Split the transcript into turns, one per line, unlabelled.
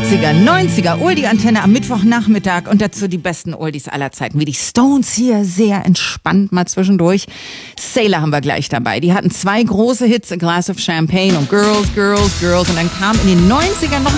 80er, 90er, Oldie-Antenne am Mittwochnachmittag und dazu die besten Oldies aller Zeiten, wie die Stones hier, sehr entspannt mal zwischendurch. Sailor haben wir gleich dabei. Die hatten 2 große Hits, A Glass of Champagne und Girls, Girls, Girls, und dann kam in den 90ern noch